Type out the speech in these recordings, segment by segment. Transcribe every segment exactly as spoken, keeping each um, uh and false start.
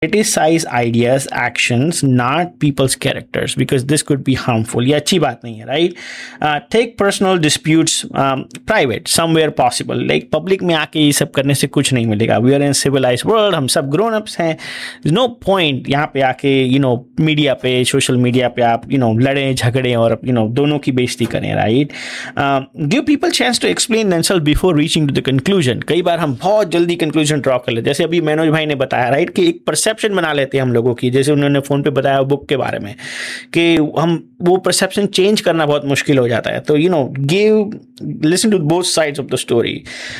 criticize ideas, actions, not people's characters, because this could be harmful. ये अच्छी बात नहीं है, right? Uh, take personal disputes um, private, somewhere possible. Like public में आके ये सब करने से कुछ नहीं मिलेगा. We are in civilized world, हम सब grown ups हैं. There's no point यहाँ पे आके you know मीडिया पे, सोशल मीडिया पे आप you know लड़ें झगड़ें और you know दोनों की बेइज्जती करें, right? Uh, give people chance to explain themselves before reaching to the conclusion. कई बार हम बहुत जल्दी conclusion draw कर लेते हैं. जैसे अभी मनोज भाई ने बताया, right, कि एक परसेप्शन बना लेते हैं हम लोगों की. जैसे उन्होंने फोन पे बताया बुक के बारे में कि हम वो परसेप्शन चेंज करना बहुत मुश्किल हो जाता है. तो you know give listen to both sides of the story.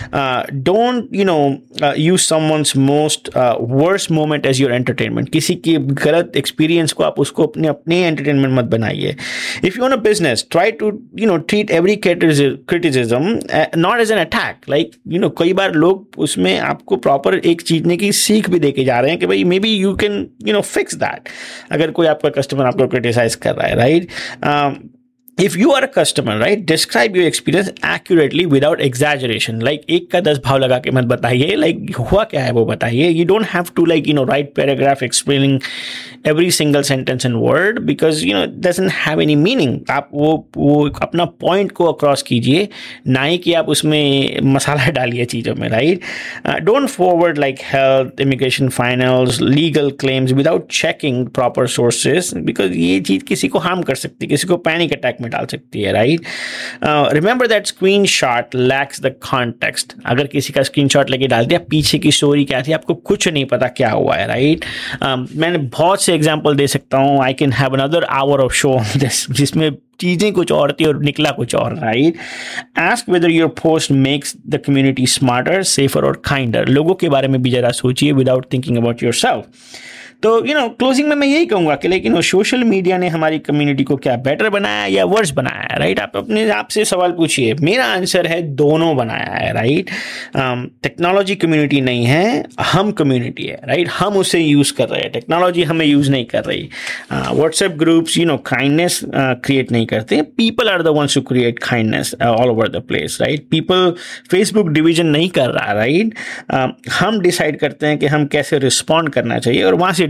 Don't you know use someone's most worst moment as your entertainment. किसी की गलत एक्सपीरियंस को आप उसको अपने अपने एंटरटेनमेंट मत बनाइए. If you want a business, try to you know treat every criticism not as an attack. Like you know कई बार लोग उसमें आपको प्रॉपर एक चीज की सीख भी देके जा रहे हैं कि भाई may be you can you know fix that. अगर कोई आपका कस्टमर आपको क्रिटिसाइज कर रहा है, right? If you are a customer, right, describe your experience accurately without exaggeration. Like एक का दस भाव लगा के मत बताइए. Like हुआ क्या है वो बताइए. You don't have to like you know write paragraph explaining every single sentence and word because you know it doesn't have any meaning. आप वो वो अपना point को across कीजिए, ना ही कि आप उसमें मसाला डालिए चीज़ों में, right? Uh, don't forward like health, immigration finals, legal claims without checking proper sources because ये चीज़ किसी को harm कर सकती है, किसी को panic attack में डाल सकती है, right? Remember that screenshot lakhs the context. अगर किसी का स्क्रीनशॉट लेके डाल दिया, पीछे की स्टोरी क्या थी आपको कुछ नहीं पता क्या हुआ है, राइट? right? uh, मैंने बहुत से एग्जांपल दे सकता हूँ. I can have another hour of show जिसमें चीजें कुछ और थी और निकला कुछ और, right? Ask whether your post makes the community smarter, safer और काइंडर. लोगों के बारे में भी जरा सोचिए विदाउट थिंकिंग अबाउट योरसेल्फ. तो यू नो क्लोजिंग में मैं यही कहूँगा कि लेकिन सोशल मीडिया ने हमारी कम्युनिटी को क्या बेटर बनाया या वर्स बनाया है, राइट? आप अपने आप से सवाल पूछिए. मेरा आंसर है दोनों बनाया है, राइट? टेक्नोलॉजी कम्युनिटी नहीं है, हम कम्युनिटी है, राइट? हम उसे यूज़ कर रहे हैं, टेक्नोलॉजी हमें यूज़ नहीं कर रही. WhatsApp groups you know kindness create नहीं करते. People are the ones who create kindness all over the place, right? People Facebook division नहीं कर रहा, राइट? हम डिसाइड करते हैं कि हम कैसे रिस्पॉन्ड करना चाहिए और वहाँ से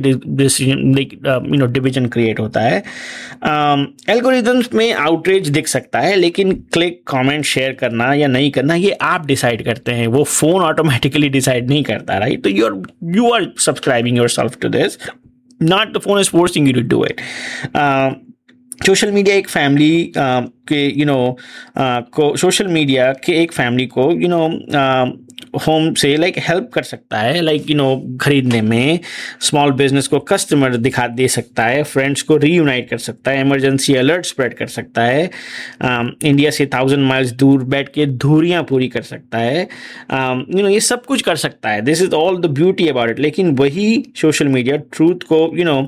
यू नो डिवीजन क्रिएट होता है. एल्गोरिथम्स um, में आउटरीच दिख सकता है, लेकिन क्लिक, कमेंट, शेयर करना या नहीं करना ये आप डिसाइड करते हैं. वो फोन ऑटोमेटिकली डिसाइड नहीं करता, राइट? तो you are you are subscribing yourself to this, not the phone is forcing you to do it. Social media एक फैमिली uh, के यू नो uh, को सोशल मीडिया के एक फैमिली को you know home से like help कर सकता है, लाइक यू नो खरीदने में. स्मॉल बिजनेस को कस्टमर दिखा दे सकता है, फ्रेंड्स को रीयूनाइट कर सकता है, इमरजेंसी अलर्ट स्प्रेड कर सकता है, इंडिया um, से थाउजेंड माइल्स दूर बैठ के धूरियाँ पूरी कर सकता है, you um, no you know, ये सब कुछ कर सकता है. This is all the beauty about it. लेकिन वही सोशल मीडिया ट्रूथ को यू नो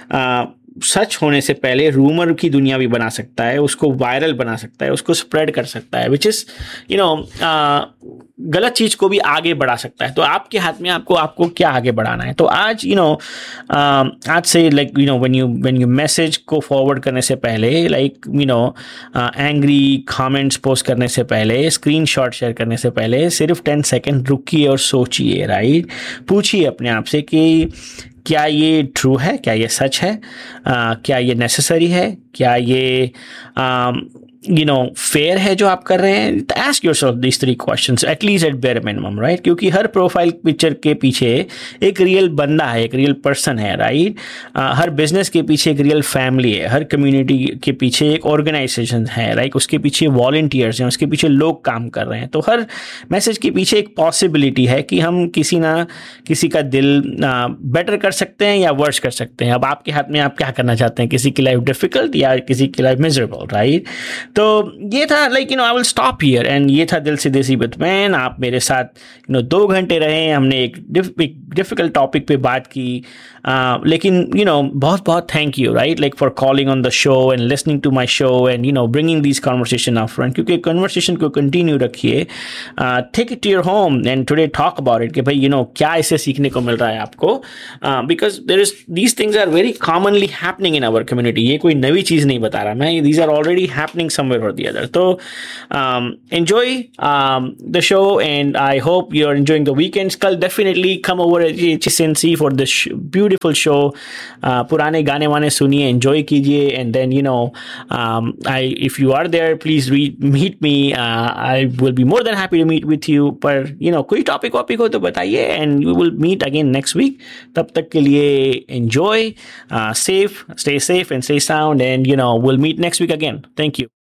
सच होने से पहले रूमर की दुनिया भी बना सकता है, उसको वायरल बना सकता है, उसको स्प्रेड कर सकता है, विच इज़ यू नो गलत चीज़ को भी आगे बढ़ा सकता है. तो आपके हाथ में आपको आपको क्या आगे बढ़ाना है. तो आज यू नो आज से like you know when you when you message को फॉरवर्ड करने से पहले, like you know angry comments post करने से पहले, स्क्रीनशॉट शेयर करने से पहले सिर्फ टेन सेकेंड रुकिए और सोचिए, राइट? पूछिए अपने आप से कि क्या ये ट्रू है, क्या ये सच है, uh, क्या ये नेसेसरी है, क्या ये यू नो फेयर है जो आप कर रहे हैं. Ask yourself this three questions at least eight bare minimum, right? क्योंकि हर प्रोफाइल पिक्चर के पीछे एक रियल बंदा है, एक रियल पर्सन है, राइट? uh, हर बिजनेस के पीछे एक रियल फैमिली है, हर कम्युनिटी के पीछे एक ऑर्गेनाइजेशन है, राइट? उसके पीछे वॉलंटियर्स हैं, उसके पीछे लोग काम कर रहे हैं. तो हर मैसेज के पीछे एक पॉसिबिलिटी है कि हम किसी ना किसी का दिल बेटर कर सकते हैं या वर्स कर सकते हैं. अब आपके हाथ में आप क्या करना चाहते हैं, किसी की लाइफ डिफिकल्ट या किसी की लाइफ मिजरेबल, राइट? तो ये था like you know I will stop here and ये था दिल से देसी विद मैन. आप मेरे साथ यू नो दो घंटे रहे, हमने एक डिफिकल्ट टॉपिक पे बात की, uh, लेकिन यू नो बहुत बहुत thank you, right? Like for calling on the show and listening to my show and you know bringing this conversation up front. क्योंकि कन्वर्सेशन को कंटिन्यू रखिए, take it to your home and today talk about it कि भाई you know क्या इससे सीखने को मिल रहा है आपको, because there is these things are very commonly happening in our community. ये कोई नई चीज़ नहीं बता रहा मैं, these are already happening somewhere or the other. So um, enjoy um, the show, and I hope you're enjoying the weekends. Kal definitely come over at H S N C for this sh- beautiful show. uh, purane gaane waane suniye, enjoy kijiye, and then you know um, I if you are there, please re- meet me. uh, I will be more than happy to meet with you. पर you know कोई topic वॉपिक हो तो बताइए, and we will meet again next week. तब तक के लिए enjoy, uh, safe, stay safe and stay sound, and you know we'll meet next week again. Thank you.